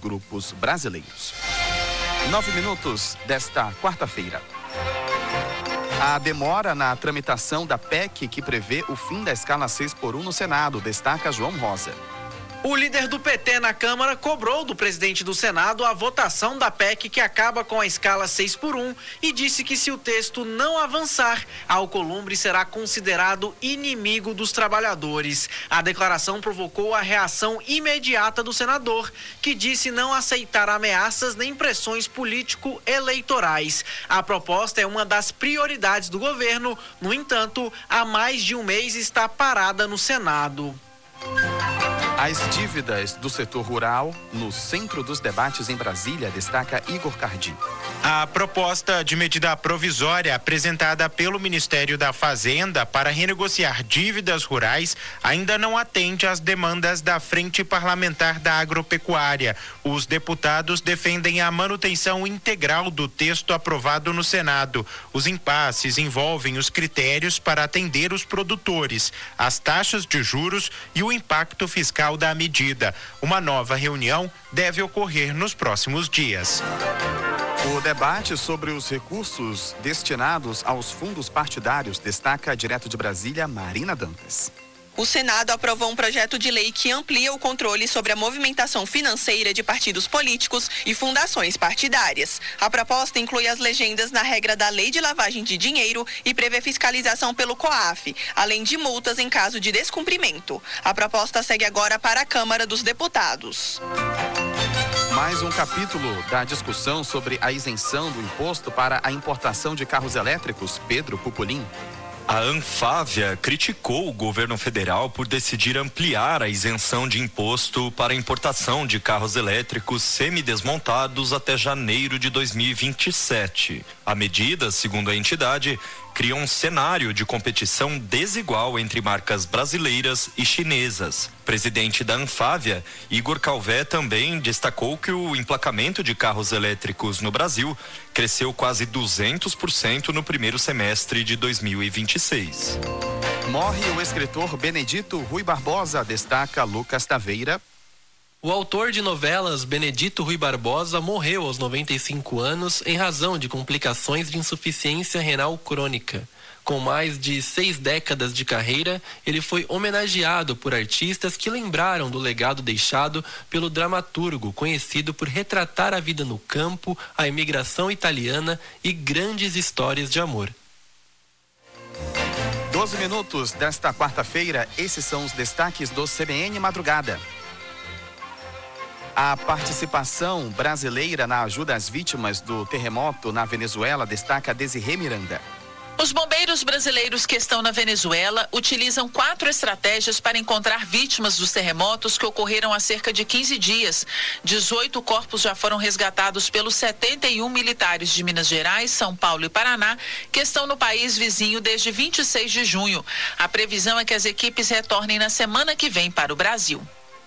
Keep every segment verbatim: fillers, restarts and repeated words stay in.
grupos brasileiros. Nove minutos desta quarta-feira. A demora na tramitação da P E C que prevê o fim da escala seis por um no Senado, destaca João Rosa. O líder do P T na Câmara cobrou do presidente do Senado a votação da P E C que acaba com a escala seis por um e disse que se o texto não avançar, a Alcolumbre será considerado inimigo dos trabalhadores. A declaração provocou a reação imediata do senador, que disse não aceitar ameaças nem pressões político-eleitorais. A proposta é uma das prioridades do governo, no entanto, há mais de um mês está parada no Senado. As dívidas do setor rural no centro dos debates em Brasília, destaca Igor Cardi. A proposta de medida provisória apresentada pelo Ministério da Fazenda para renegociar dívidas rurais ainda não atende às demandas da Frente Parlamentar da Agropecuária. Os deputados defendem a manutenção integral do texto aprovado no Senado. Os impasses envolvem os critérios para atender os produtores, as taxas de juros e o impacto fiscal da medida. Uma nova reunião deve ocorrer nos próximos dias. O debate sobre os recursos destinados aos fundos partidários, destaca direto de Brasília, Marina Dantas. O Senado aprovou um projeto de lei que amplia o controle sobre a movimentação financeira de partidos políticos e fundações partidárias. A proposta inclui as legendas na regra da Lei de Lavagem de Dinheiro e prevê fiscalização pelo COAF, além de multas em caso de descumprimento. A proposta segue agora para a Câmara dos Deputados. Mais um capítulo da discussão sobre a isenção do imposto para a importação de carros elétricos, Pedro Pupolin. A Anfávia criticou o governo federal por decidir ampliar a isenção de imposto para a importação de carros elétricos semidesmontados até janeiro de dois mil e vinte e sete. A medida, segundo a entidade, cria um cenário de competição desigual entre marcas brasileiras e chinesas. Presidente da Anfávia, Igor Calvé, também destacou que o emplacamento de carros elétricos no Brasil cresceu quase duzentos por cento no primeiro semestre de dois mil e vinte e seis. Morre o escritor Benedito Rui Barbosa, destaca Lucas Taveira. O autor de novelas Benedito Rui Barbosa morreu aos noventa e cinco anos em razão de complicações de insuficiência renal crônica. Com mais de seis décadas de carreira, ele foi homenageado por artistas que lembraram do legado deixado pelo dramaturgo, conhecido por retratar a vida no campo, a imigração italiana e grandes histórias de amor. doze minutos desta quarta-feira, esses são os destaques do C B N Madrugada. A participação brasileira na ajuda às vítimas do terremoto na Venezuela, destaca Desirê Miranda. Os bombeiros brasileiros que estão na Venezuela utilizam quatro estratégias para encontrar vítimas dos terremotos que ocorreram há cerca de quinze dias. dezoito corpos já foram resgatados pelos setenta e um militares de Minas Gerais, São Paulo e Paraná, que estão no país vizinho desde vinte e seis de junho. A previsão é que as equipes retornem na semana que vem para o Brasil.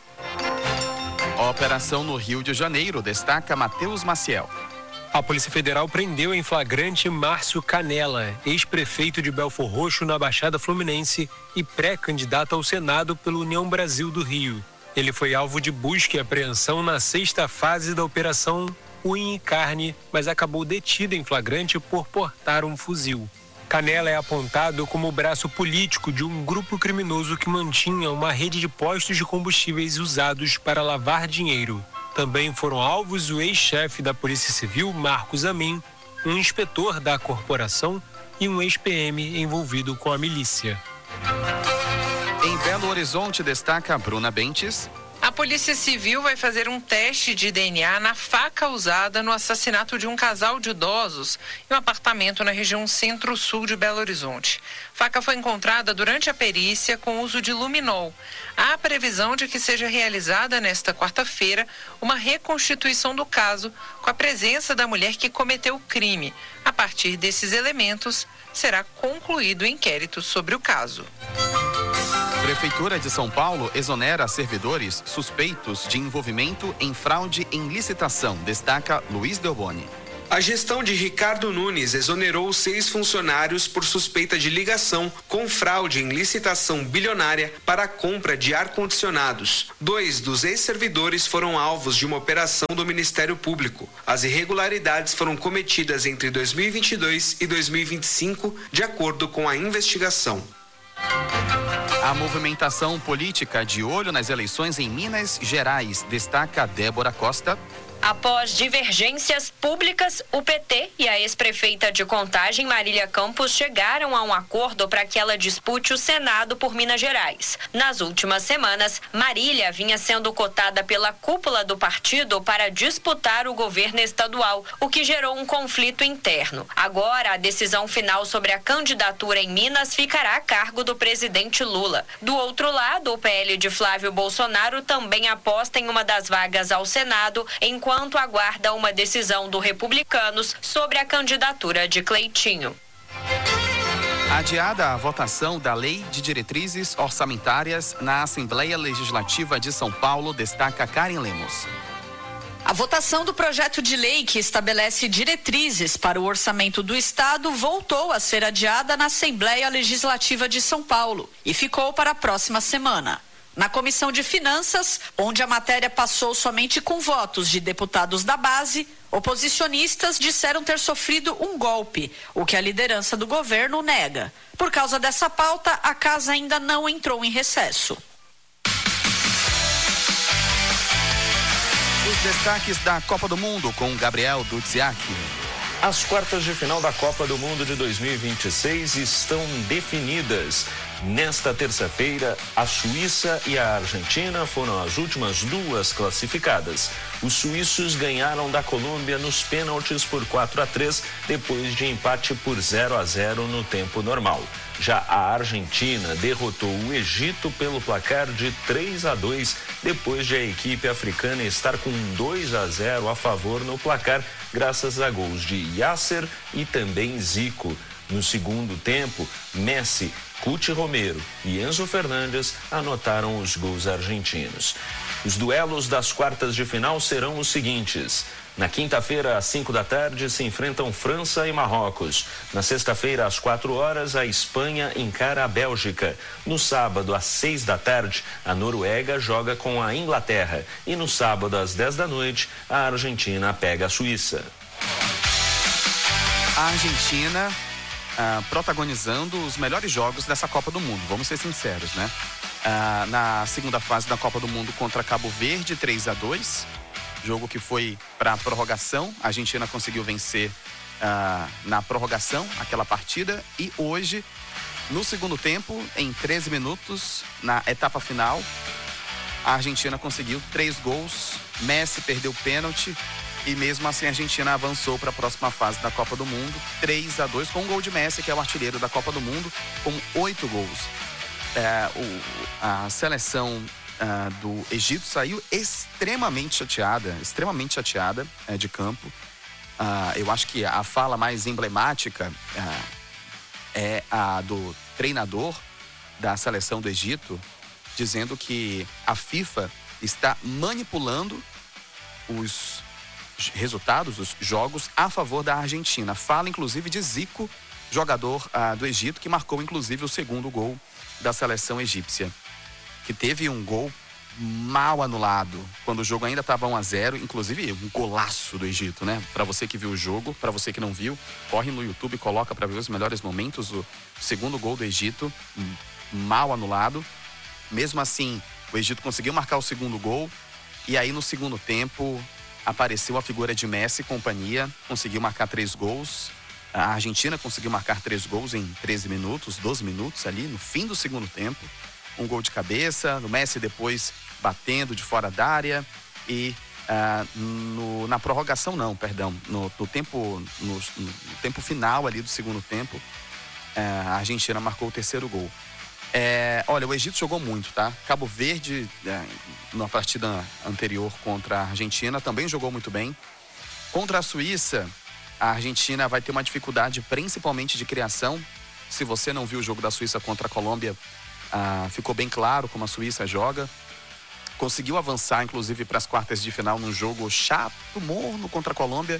Operação no Rio de Janeiro, destaca Matheus Maciel. A Polícia Federal prendeu em flagrante Márcio Canella, ex-prefeito de Belfor Roxo, na Baixada Fluminense e pré-candidato ao Senado pela União Brasil do Rio. Ele foi alvo de busca e apreensão na sexta fase da Operação Unha e Carne, mas acabou detido em flagrante por portar um fuzil. Canella é apontado como o braço político de um grupo criminoso que mantinha uma rede de postos de combustíveis usados para lavar dinheiro. Também foram alvos o ex-chefe da Polícia Civil, Marcos Amin, um inspetor da corporação e um ex-P M envolvido com a milícia. Em Belo Horizonte, destaca Bruna Bentes. A Polícia Civil vai fazer um teste de D N A na faca usada no assassinato de um casal de idosos em um apartamento na região centro-sul de Belo Horizonte. A faca foi encontrada durante a perícia com uso de luminol. Há a previsão de que seja realizada nesta quarta-feira uma reconstituição do caso com a presença da mulher que cometeu o crime. A partir desses elementos, será concluído o inquérito sobre o caso. Prefeitura de São Paulo exonera servidores suspeitos de envolvimento em fraude em licitação, destaca Luiz Delboni. A gestão de Ricardo Nunes exonerou seis funcionários por suspeita de ligação com fraude em licitação bilionária para a compra de ar-condicionados. Dois dos ex-servidores foram alvos de uma operação do Ministério Público. As irregularidades foram cometidas entre dois mil e vinte e dois e dois mil e vinte e cinco, de acordo com a investigação. A movimentação política de olho nas eleições em Minas Gerais, destaca Débora Costa. Após divergências públicas, o P T e a ex-prefeita de Contagem, Marília Campos, chegaram a um acordo para que ela dispute o Senado por Minas Gerais. Nas últimas semanas, Marília vinha sendo cotada pela cúpula do partido para disputar o governo estadual, o que gerou um conflito interno. Agora, a decisão final sobre a candidatura em Minas ficará a cargo do presidente Lula. Do outro lado, o P L de Flávio Bolsonaro também aposta em uma das vagas ao Senado, enquanto enquanto aguarda uma decisão do Republicanos sobre a candidatura de Cleitinho. Adiada a votação da Lei de Diretrizes Orçamentárias na Assembleia Legislativa de São Paulo, destaca Karen Lemos. A votação do projeto de lei que estabelece diretrizes para o orçamento do Estado voltou a ser adiada na Assembleia Legislativa de São Paulo e ficou para a próxima semana. Na Comissão de Finanças, onde a matéria passou somente com votos de deputados da base, oposicionistas disseram ter sofrido um golpe, o que a liderança do governo nega. Por causa dessa pauta, a casa ainda não entrou em recesso. Os destaques da Copa do Mundo com Gabriel Dudziak. As quartas de final da Copa do Mundo de dois mil e vinte e seis estão definidas. Nesta terça-feira, a Suíça e a Argentina foram as últimas duas classificadas. Os suíços ganharam da Colômbia nos pênaltis por quatro a três, depois de empate por zero a zero no tempo normal. Já a Argentina derrotou o Egito pelo placar de três a dois, depois de a equipe africana estar com dois a zero a favor no placar, graças a gols de Yasser e também Zico. No segundo tempo, Messi, Cuti Romero e Enzo Fernandes anotaram os gols argentinos. Os duelos das quartas de final serão os seguintes. Na quinta-feira, às cinco da tarde, se enfrentam França e Marrocos. Na sexta-feira, às quatro horas, a Espanha encara a Bélgica. No sábado, às seis da tarde, a Noruega joga com a Inglaterra. E no sábado, às dez da noite, a Argentina pega a Suíça. A Argentina ah, protagonizando os melhores jogos dessa Copa do Mundo, vamos ser sinceros, né? Ah, na segunda fase da Copa do Mundo contra Cabo Verde, três a dois. Jogo que foi para a prorrogação. A Argentina conseguiu vencer uh, na prorrogação aquela partida. E hoje, no segundo tempo, em treze minutos, na etapa final, a Argentina conseguiu três gols. Messi perdeu o pênalti. E mesmo assim a Argentina avançou para a próxima fase da Copa do Mundo. três a dois com um gol de Messi, que é o artilheiro da Copa do Mundo, com oito gols. É, o, a seleção Uh, do Egito saiu extremamente chateada, extremamente chateada uh, de campo. Uh, eu acho que a fala mais emblemática uh, é a do treinador da seleção do Egito, dizendo que a FIFA está manipulando os resultados, os jogos a favor da Argentina. Fala inclusive de Zico, jogador uh, do Egito, que marcou inclusive o segundo gol da seleção egípcia, que teve um gol mal anulado, quando o jogo ainda estava um a zero, inclusive um golaço do Egito, né? Para você que viu o jogo, para você que não viu, corre no YouTube e coloca para ver os melhores momentos. O segundo gol do Egito, mal anulado. Mesmo assim, o Egito conseguiu marcar o segundo gol, e aí no segundo tempo apareceu a figura de Messi e companhia, conseguiu marcar três gols. A Argentina conseguiu marcar três gols em treze minutos, doze minutos ali, no fim do segundo tempo. Um gol de cabeça, o Messi depois batendo de fora da área e uh, no, na prorrogação não, perdão, no, no, tempo, no, no tempo final ali do segundo tempo, uh, a Argentina marcou o terceiro gol. É, olha, o Egito jogou muito, tá? Cabo Verde, uh, na partida anterior contra a Argentina, também jogou muito bem. Contra a Suíça, a Argentina vai ter uma dificuldade principalmente de criação. Se você não viu o jogo da Suíça contra a Colômbia, Ah, ficou bem claro como a Suíça joga. Conseguiu avançar, inclusive, para as quartas de final num jogo chato, morno contra a Colômbia.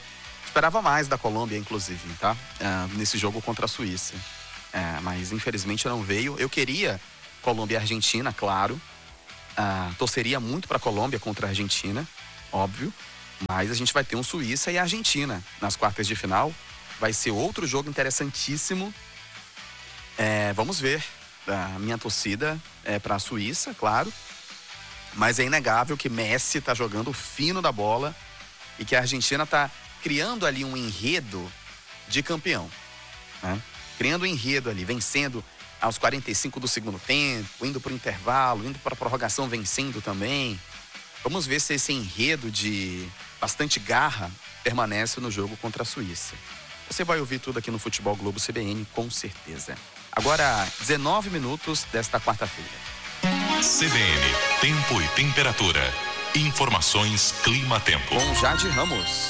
Esperava mais da Colômbia, inclusive, tá? Uh, nesse jogo contra a Suíça. Uh, mas, infelizmente, não veio. Eu queria Colômbia e Argentina, claro. Uh, torceria muito para a Colômbia contra a Argentina, óbvio. Mas a gente vai ter um Suíça e Argentina nas quartas de final. Vai ser outro jogo interessantíssimo. É, vamos ver. A minha torcida é para a Suíça, claro. Mas é inegável que Messi está jogando fino da bola e que a Argentina está criando ali um enredo de campeão, né? Criando um enredo ali, vencendo aos quarenta e cinco do segundo tempo, indo para o intervalo, indo para a prorrogação, vencendo também. Vamos ver se esse enredo de bastante garra permanece no jogo contra a Suíça. Você vai ouvir tudo aqui no Futebol Globo C B N, com certeza. Agora, dezenove minutos desta quarta-feira. C B N, tempo e temperatura. Informações Clima-Tempo. Com Jade Ramos.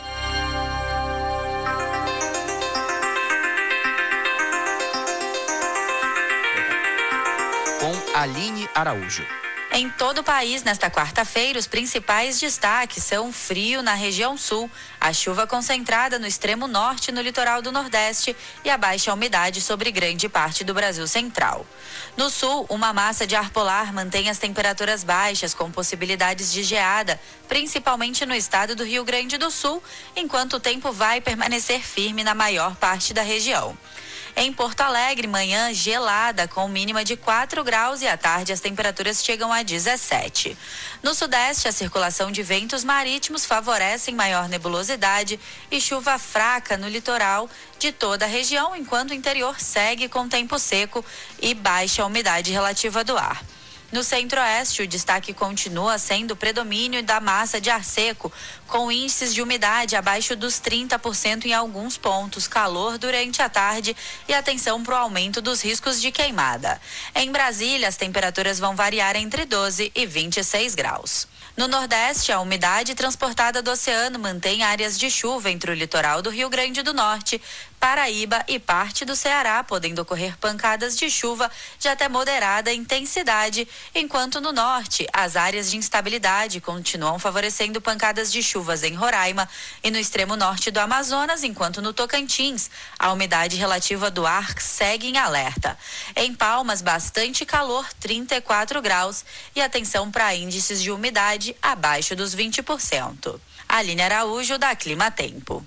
Com Aline Araújo. Em todo o país, nesta quarta-feira, os principais destaques são frio na região sul, a chuva concentrada no extremo norte e no litoral do Nordeste e a baixa umidade sobre grande parte do Brasil central. No sul, uma massa de ar polar mantém as temperaturas baixas, com possibilidades de geada, principalmente no estado do Rio Grande do Sul, enquanto o tempo vai permanecer firme na maior parte da região. Em Porto Alegre, manhã gelada, com mínima de quatro graus e à tarde as temperaturas chegam a dezessete. No sudeste, a circulação de ventos marítimos favorecem maior nebulosidade e chuva fraca no litoral de toda a região, enquanto o interior segue com tempo seco e baixa umidade relativa do ar. No centro-oeste, o destaque continua sendo o predomínio da massa de ar seco, com índices de umidade abaixo dos trinta por cento em alguns pontos, calor durante a tarde e atenção para o aumento dos riscos de queimada. Em Brasília, as temperaturas vão variar entre doze e vinte e seis graus. No Nordeste, a umidade transportada do oceano mantém áreas de chuva entre o litoral do Rio Grande do Norte, Paraíba e parte do Ceará, podendo ocorrer pancadas de chuva de até moderada intensidade, enquanto no norte, as áreas de instabilidade continuam favorecendo pancadas de chuvas em Roraima e no extremo norte do Amazonas, enquanto no Tocantins, a umidade relativa do ar segue em alerta. Em Palmas, bastante calor, trinta e quatro graus, e atenção para índices de umidade abaixo dos vinte por cento. Aline Araújo, da Clima Tempo.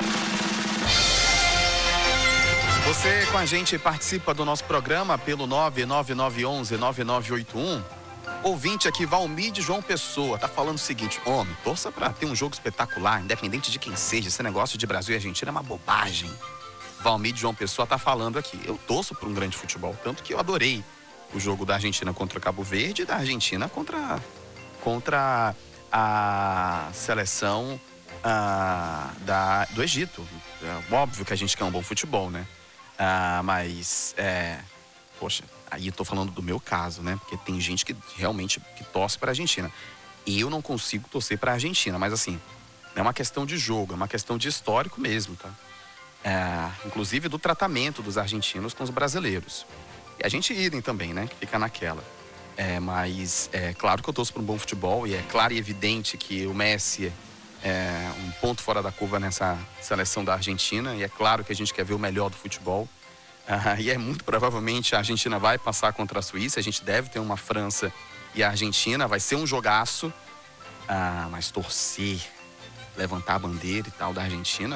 Você com a gente participa do nosso programa pelo nove nove nove um um nove nove oito um. Ouvinte aqui, Valmir de João Pessoa, tá falando o seguinte: homem, torça pra ter um jogo espetacular, independente de quem seja. Esse negócio de Brasil e Argentina é uma bobagem. Valmir de João Pessoa tá falando aqui. Eu torço pra um grande futebol, tanto que eu adorei o jogo da Argentina contra o Cabo Verde e da Argentina contra, contra a seleção ah, da, do Egito. É óbvio que a gente quer um bom futebol, né? Ah, mas, é, poxa, aí eu tô falando do meu caso, né? Porque tem gente que realmente que torce para a Argentina. E eu não consigo torcer para a Argentina, mas assim, não é uma questão de jogo, é uma questão de histórico mesmo, tá? É, inclusive do tratamento dos argentinos com os brasileiros. E a gente idem também, né? Que fica naquela. É, mas é claro que eu torço para um bom futebol e é claro e evidente que o Messi é um ponto fora da curva nessa seleção da Argentina, e é claro que a gente quer ver o melhor do futebol. Ah, e é muito provavelmente a Argentina vai passar contra a Suíça, a gente deve ter uma França e a Argentina, vai ser um jogaço, ah, mas torcer, levantar a bandeira e tal da Argentina,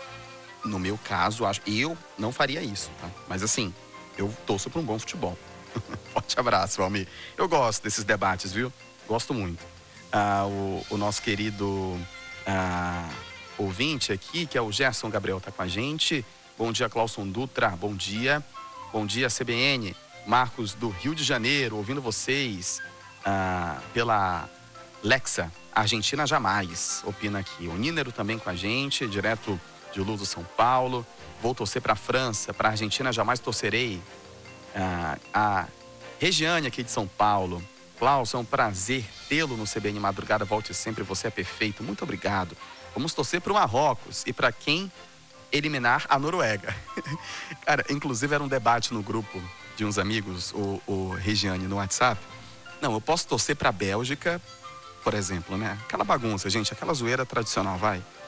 no meu caso, acho, eu não faria isso, tá? Mas assim, eu torço para um bom futebol. Forte abraço, Valmir. Eu gosto desses debates, viu? Gosto muito. Ah, o, o nosso querido... Ah, ouvinte aqui, que é o Gerson Gabriel, tá com a gente. Bom dia, Clauson Dutra, bom dia. Bom dia, C B N. Marcos do Rio de Janeiro, ouvindo vocês ah, pela Lexa, Argentina jamais, opina aqui. O Nínero também com a gente, direto de Luz do São Paulo. Vou torcer para a França, para a Argentina jamais torcerei. Ah, a Regiane aqui de São Paulo. Klaus, é um prazer tê-lo no C B N Madrugada. Volte sempre, você é perfeito. Muito obrigado. Vamos torcer para o Marrocos e para quem eliminar a Noruega. Cara, inclusive era um debate no grupo de uns amigos, o, o Regiane, no WhatsApp. Não, eu posso torcer para a Bélgica, por exemplo, né? Aquela bagunça, gente, aquela zoeira tradicional, vai.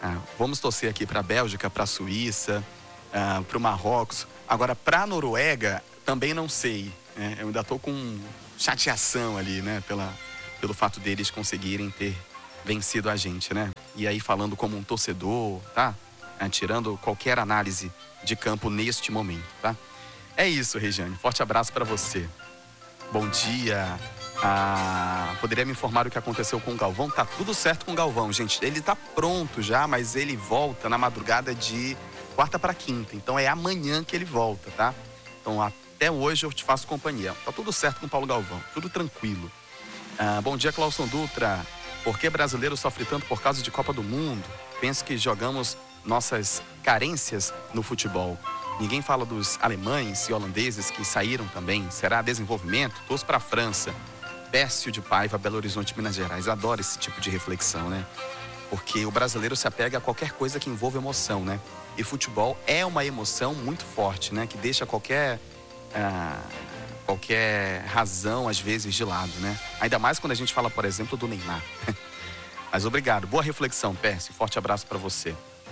Ah, vamos torcer aqui para a Bélgica, para a Suíça, ah, para o Marrocos. Agora, para a Noruega, também não sei. Né? Eu ainda estou com chateação ali, né? Pela, pelo fato deles conseguirem ter vencido a gente, né? E aí, falando como um torcedor, tá? Ah, tirando qualquer análise de campo neste momento, tá? É isso, Regiane. Forte abraço para você. Bom dia. Ah, poderia me informar o que aconteceu com o Galvão? Tá tudo certo com o Galvão, gente. Ele tá pronto já, mas ele volta na madrugada de quarta para quinta. Então é amanhã que ele volta, tá? Então até hoje eu te faço companhia. Tá tudo certo com o Paulo Galvão, tudo tranquilo. Ah, bom dia, Clauson Dutra. Por que brasileiro sofre tanto por causa de Copa do Mundo? Penso que jogamos nossas carências no futebol. Ninguém fala dos alemães e holandeses que saíram também. Será desenvolvimento? Torço para a França. Pércio de Paiva, Belo Horizonte, Minas Gerais. Adoro esse tipo de reflexão, né? Porque o brasileiro se apega a qualquer coisa que envolva emoção, né? E futebol é uma emoção muito forte, né? Que deixa qualquer, ah, qualquer razão, às vezes, de lado, né? Ainda mais quando a gente fala, por exemplo, do Neymar. Mas obrigado. Boa reflexão, Pércio. Forte abraço para você.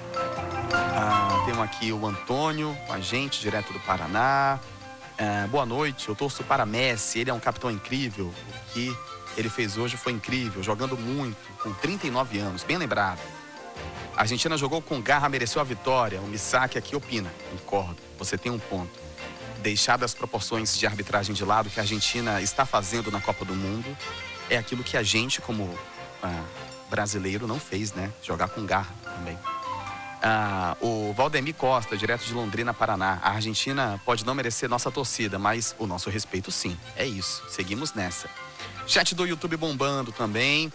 Ah, temos aqui o Antônio com a gente, direto do Paraná. Ah, boa noite, eu torço para Messi, ele é um capitão incrível. O que ele fez hoje foi incrível, jogando muito, com trinta e nove anos, bem lembrado. A Argentina jogou com garra, mereceu a vitória. O Misaki aqui opina, concordo, você tem um ponto. Deixar as proporções de arbitragem de lado que a Argentina está fazendo na Copa do Mundo é aquilo que a gente, como ah, brasileiro, não fez, né? Jogar com garra também. Ah, o Valdemir Costa, direto de Londrina, Paraná. A Argentina pode não merecer nossa torcida, mas o nosso respeito sim. É isso, seguimos nessa. Chat do YouTube bombando também.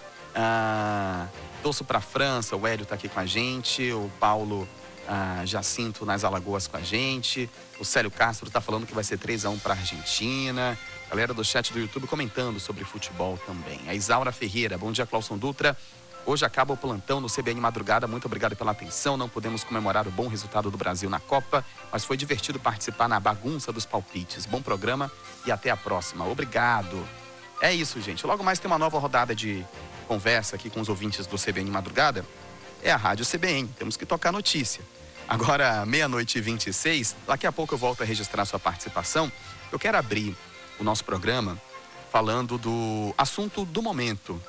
Ah, torço pra França, o Hélio tá aqui com a gente. O Paulo ah, Jacinto nas Alagoas com a gente. O Célio Castro tá falando que vai ser três a um pra Argentina. Galera do chat do YouTube comentando sobre futebol também. A Isaura Ferreira, bom dia, Clauson Dutra. Hoje acaba o plantão no C B N Madrugada. Muito obrigado pela atenção. Não podemos comemorar o bom resultado do Brasil na Copa, mas foi divertido participar na bagunça dos palpites. Bom programa e até a próxima. Obrigado. É isso, gente. Logo mais tem uma nova rodada de conversa aqui com os ouvintes do C B N Madrugada. É a Rádio C B N. Temos que tocar notícia. Agora, meia-noite e vinte e seis. Daqui a pouco eu volto a registrar sua participação. Eu quero abrir o nosso programa falando do assunto do momento,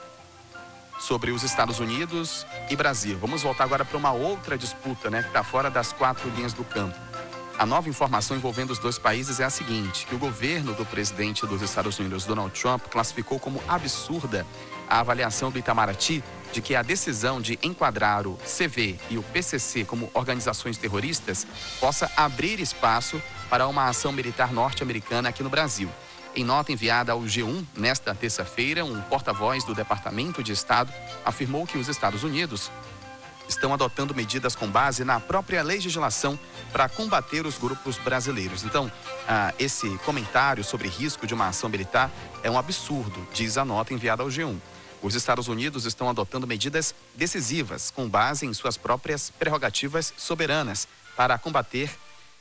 sobre os Estados Unidos e Brasil. Vamos voltar agora para uma outra disputa, né, que está fora das quatro linhas do campo. A nova informação envolvendo os dois países é a seguinte, que o governo do presidente dos Estados Unidos, Donald Trump, classificou como absurda a avaliação do Itamaraty de que a decisão de enquadrar o C V e o P C C como organizações terroristas possa abrir espaço para uma ação militar norte-americana aqui no Brasil. Em nota enviada ao G um, nesta terça-feira, um porta-voz do Departamento de Estado afirmou que os Estados Unidos estão adotando medidas com base na própria legislação para combater os grupos brasileiros. Então, ah, esse comentário sobre risco de uma ação militar é um absurdo, diz a nota enviada ao G um. Os Estados Unidos estão adotando medidas decisivas com base em suas próprias prerrogativas soberanas para combater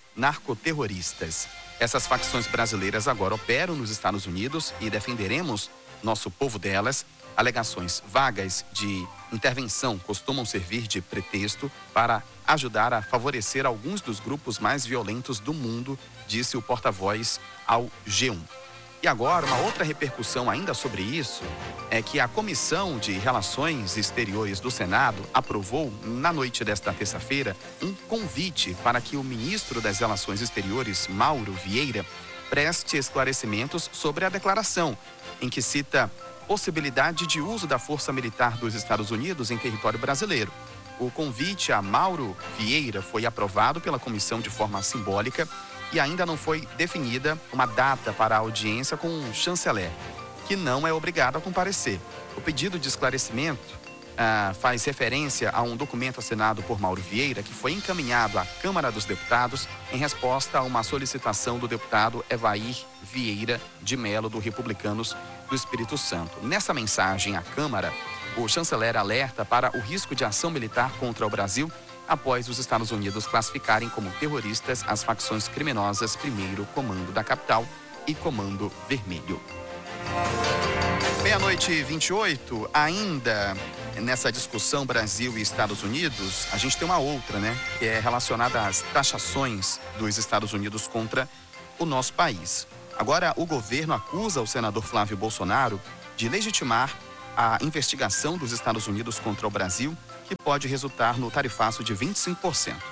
narcoterroristas. Essas facções brasileiras agora operam nos Estados Unidos e defenderemos nosso povo delas. Alegações vagas de intervenção costumam servir de pretexto para ajudar a favorecer alguns dos grupos mais violentos do mundo, disse o porta-voz ao G um. E agora, uma outra repercussão ainda sobre isso é que a Comissão de Relações Exteriores do Senado aprovou, na noite desta terça-feira, um convite para que o ministro das Relações Exteriores, Mauro Vieira, preste esclarecimentos sobre a declaração, em que cita possibilidade de uso da força militar dos Estados Unidos em território brasileiro. O convite a Mauro Vieira foi aprovado pela comissão de forma simbólica e ainda não foi definida uma data para a audiência com o chanceler, que não é obrigado a comparecer. O pedido de esclarecimento ah, faz referência a um documento assinado por Mauro Vieira, que foi encaminhado à Câmara dos Deputados em resposta a uma solicitação do deputado Evair Vieira de Melo, do Republicanos do Espírito Santo. Nessa mensagem à Câmara, o chanceler alerta para o risco de ação militar contra o Brasil após os Estados Unidos classificarem como terroristas as facções criminosas Primeiro Comando da Capital e Comando Vermelho. Meia-noite e vinte e oito, ainda nessa discussão Brasil e Estados Unidos, a gente tem uma outra, né? Que é relacionada às taxações dos Estados Unidos contra o nosso país. Agora, o governo acusa o senador Flávio Bolsonaro de legitimar a investigação dos Estados Unidos contra o Brasil, que pode resultar no tarifaço de vinte e cinco por cento.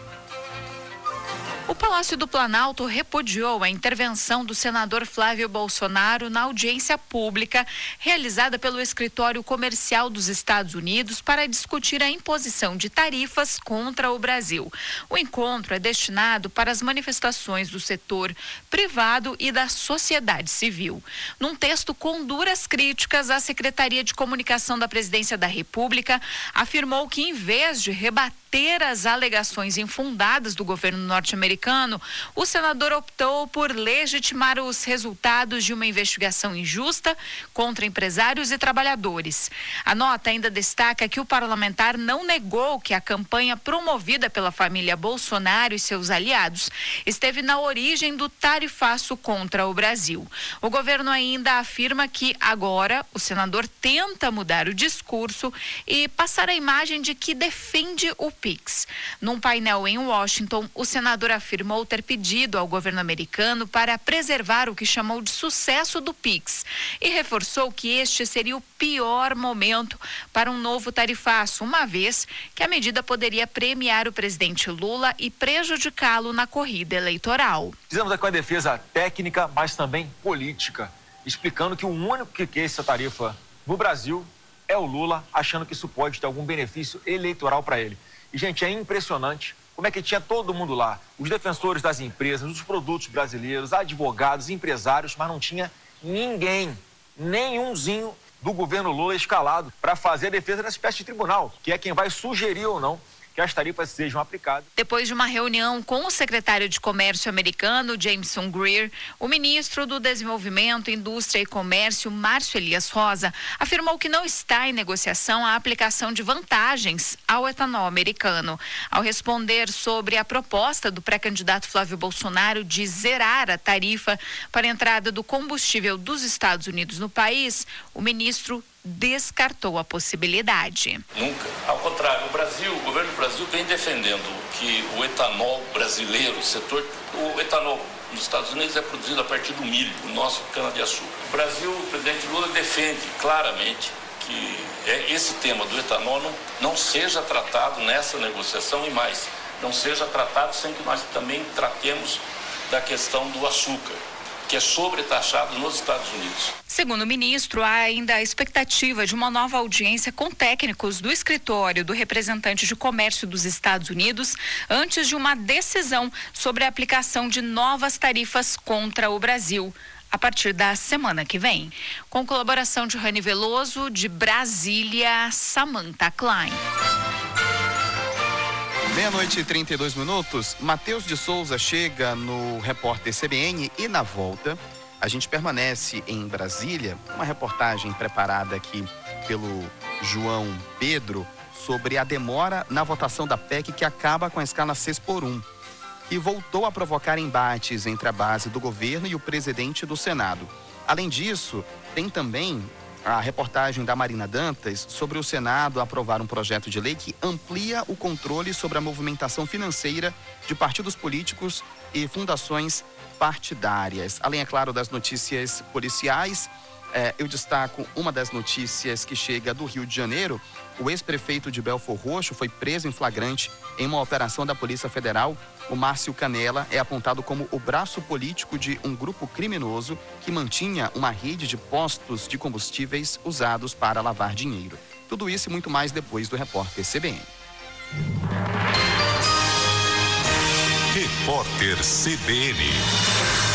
O Palácio do Planalto repudiou a intervenção do senador Flávio Bolsonaro na audiência pública realizada pelo Escritório Comercial dos Estados Unidos para discutir a imposição de tarifas contra o Brasil. O encontro é destinado para as manifestações do setor privado e da sociedade civil. Num texto com duras críticas, a Secretaria de Comunicação da Presidência da República afirmou que, em vez de rebater as alegações infundadas do governo norte-americano, o senador optou por legitimar os resultados de uma investigação injusta contra empresários e trabalhadores. A nota ainda destaca que o parlamentar não negou que a campanha promovida pela família Bolsonaro e seus aliados esteve na origem do tarifaço contra o Brasil. O governo ainda afirma que agora o senador tenta mudar o discurso e passar a imagem de que defende o Pix. Num painel em Washington, o senador afirmou ter pedido ao governo americano para preservar o que chamou de sucesso do Pix e reforçou que este seria o pior momento para um novo tarifaço, uma vez que a medida poderia premiar o presidente Lula e prejudicá-lo na corrida eleitoral. Fizemos aqui uma defesa técnica, mas também política, explicando que o único que quer essa tarifa no Brasil é o Lula, achando que isso pode ter algum benefício eleitoral para ele. E, gente, é impressionante como é que tinha todo mundo lá, os defensores das empresas, os produtos brasileiros, advogados, empresários, mas não tinha ninguém, nenhumzinho do governo Lula escalado para fazer a defesa dessa espécie de tribunal, que é quem vai sugerir ou não que as tarifas sejam aplicadas. Depois de uma reunião com o secretário de Comércio americano, Jameson Greer, o ministro do Desenvolvimento, Indústria e Comércio, Márcio Elias Rosa, afirmou que não está em negociação a aplicação de vantagens ao etanol americano. Ao responder sobre a proposta do pré-candidato Flávio Bolsonaro de zerar a tarifa para a entrada do combustível dos Estados Unidos no país, o ministro descartou a possibilidade. Nunca. Ao contrário, o Brasil, o governo do Brasil vem defendendo que o etanol brasileiro, o setor, o etanol nos Estados Unidos é produzido a partir do milho, o nosso cana-de-açúcar. O Brasil, o presidente Lula defende claramente que esse tema do etanol não, não seja tratado nessa negociação e mais, não seja tratado sem que nós também tratemos da questão do açúcar, que é sobretaxado nos Estados Unidos. Segundo o ministro, há ainda a expectativa de uma nova audiência com técnicos do escritório do representante de comércio dos Estados Unidos antes de uma decisão sobre a aplicação de novas tarifas contra o Brasil a partir da semana que vem. Com colaboração de Rani Veloso, de Brasília, Samantha Klein. Meia-noite e trinta e dois minutos, Matheus de Souza chega no repórter C B N e na volta a gente permanece em Brasília, uma reportagem preparada aqui pelo João Pedro sobre a demora na votação da P E C que acaba com a escala seis por um e voltou a provocar embates entre a base do governo e o presidente do Senado. Além disso, tem também a reportagem da Marina Dantas sobre o Senado aprovar um projeto de lei que amplia o controle sobre a movimentação financeira de partidos políticos e fundações partidárias. Além, é claro, das notícias policiais, eh, eu destaco uma das notícias que chega do Rio de Janeiro. O ex-prefeito de Belfor Roxo foi preso em flagrante em uma operação da Polícia Federal. O Márcio Canela é apontado como o braço político de um grupo criminoso que mantinha uma rede de postos de combustíveis usados para lavar dinheiro. Tudo isso e muito mais depois do repórter C B N. Repórter C B N.